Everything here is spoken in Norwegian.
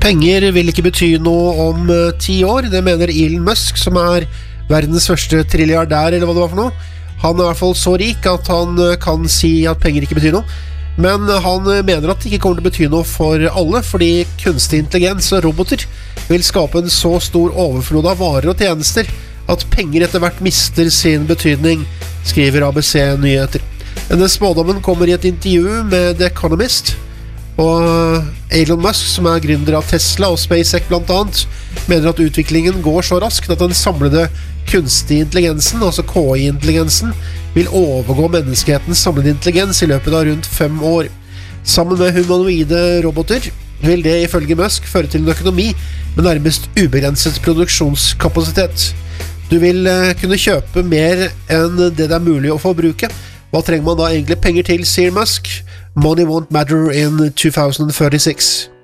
Penger vil ikke bety noe om 10 år, det mener Elon Musk, som verdens første trilliardær, eller hva det var for noe. Han I hvert fall så rik at han kan si at penger ikke betyr noe. Men han mener at det ikke kommer til å bety noe for alle, fordi kunstig intelligens og roboter vil skape en så stor overflod av varer og tjenester at penger etter hvert mister sin betydning, skriver ABC Nyheter. Denne spådommen kommer I et intervju med The Economist, og Elon Musk, som gründer av Tesla og SpaceX blant annet, mener at utviklingen går så raskt at den samlede kunstig intelligensen, altså KI-intelligensen, vil overgå menneskehetens samlede intelligens I løpet av rundt 5 år. Sammen med humanoide roboter vil det ifølge Musk føre til en økonomi med nærmest ubegrenset produksjonskapasitet. Du vil kunne kjøpe mer enn det mulig å forbruke. Hva trenger man da egentlig penger til, sier Musk? Money won't matter in 2036.